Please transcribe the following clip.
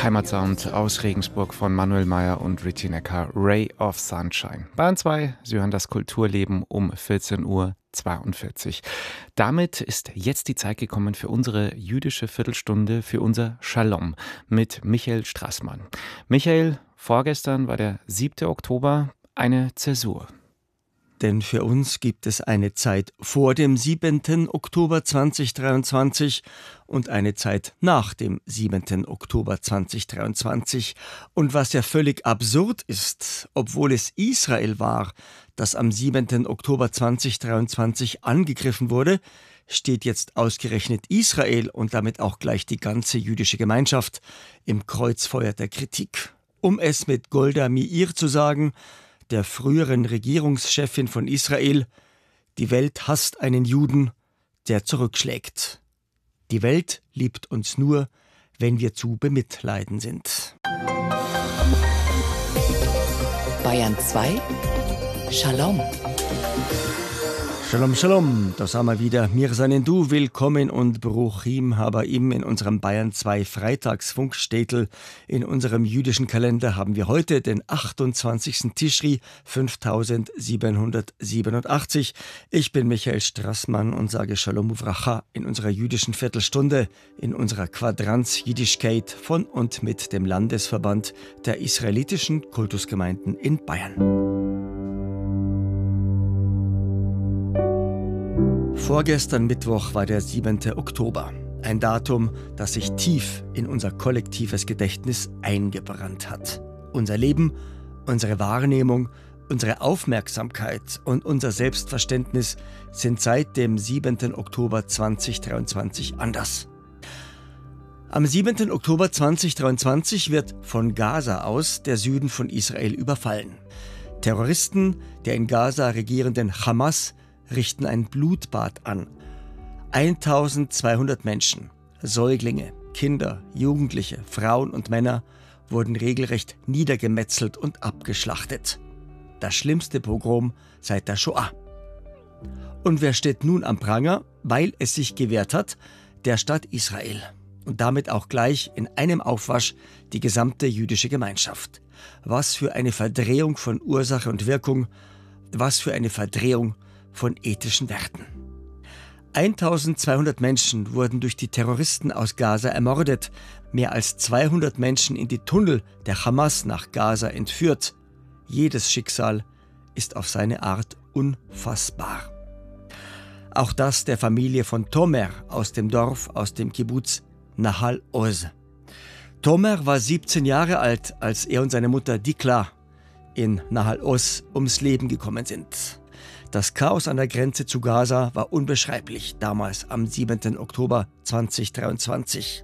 Heimatsound aus Regensburg von Manuel Meyer und Richie Necker, Ray of Sunshine. Bayern 2, Sie hören das Kulturleben um 14:42 Uhr. Damit ist jetzt die Zeit gekommen für unsere jüdische Viertelstunde, für unser Shalom mit Michael Strassmann. Michael, vorgestern war der 7. Oktober, eine Zäsur. Denn für uns gibt es eine Zeit vor dem 7. Oktober 2023 und eine Zeit nach dem 7. Oktober 2023. Und was ja völlig absurd ist, obwohl es Israel war, das am 7. Oktober 2023 angegriffen wurde, steht jetzt ausgerechnet Israel und damit auch gleich die ganze jüdische Gemeinschaft im Kreuzfeuer der Kritik. Um es mit Golda Meir zu sagen, der früheren Regierungschefin von Israel: Die Welt hasst einen Juden, der zurückschlägt. Die Welt liebt uns nur, wenn wir zu bemitleiden sind. Bayern 2 Shalom. Shalom, Shalom, da sind wir wieder. Wir seien du, willkommen und Bruchim Habaim in unserem Bayern 2 Freitagsfunkstädtel. In unserem jüdischen Kalender haben wir heute den 28. Tischri 5787. Ich bin Michael Strassmann und sage Shalom Uvracha in unserer jüdischen Viertelstunde, in unserer Quadranz Jiddischkeit von und mit dem Landesverband der israelitischen Kultusgemeinden in Bayern. Vorgestern Mittwoch war der 7. Oktober. Ein Datum, das sich tief in unser kollektives Gedächtnis eingebrannt hat. Unser Leben, unsere Wahrnehmung, unsere Aufmerksamkeit und unser Selbstverständnis sind seit dem 7. Oktober 2023 anders. Am 7. Oktober 2023 wird von Gaza aus der Süden von Israel überfallen. Terroristen der in Gaza regierenden Hamas richten ein Blutbad an. 1200 Menschen, Säuglinge, Kinder, Jugendliche, Frauen und Männer wurden regelrecht niedergemetzelt und abgeschlachtet. Das schlimmste Pogrom seit der Shoah. Und wer steht nun am Pranger, weil es sich gewehrt hat? Der Staat Israel. Und damit auch gleich in einem Aufwasch die gesamte jüdische Gemeinschaft. Was für eine Verdrehung von Ursache und Wirkung, was für eine Verdrehung von ethischen Werten. 1200 Menschen wurden durch die Terroristen aus Gaza ermordet, mehr als 200 Menschen in die Tunnel der Hamas nach Gaza entführt. Jedes Schicksal ist auf seine Art unfassbar. Auch das der Familie von Tomer aus dem Dorf, aus dem Kibbuz Nahal Oz. Tomer war 17 Jahre alt, als er und seine Mutter Dikla in Nahal Oz ums Leben gekommen sind. Das Chaos an der Grenze zu Gaza war unbeschreiblich, damals am 7. Oktober 2023.